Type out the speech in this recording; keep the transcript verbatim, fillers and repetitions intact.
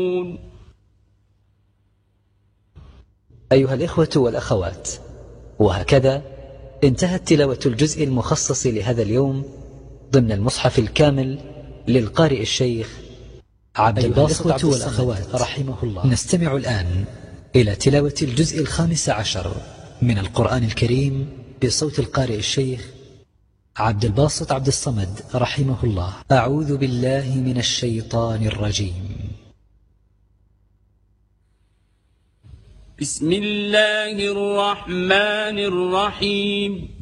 أيها الإخوة والأخوات، وهكذا انتهت تلاوة الجزء المخصص لهذا اليوم ضمن المصحف الكامل للقارئ الشيخ عبد الباسط عبد الصمد رحمه الله. نستمع الآن إلى تلاوة الجزء الخامس عشر من القرآن الكريم بصوت القارئ الشيخ عبد الباسط عبد الصمد رحمه الله. أعوذ بالله من الشيطان الرجيم. بسم الله الرحمن الرحيم.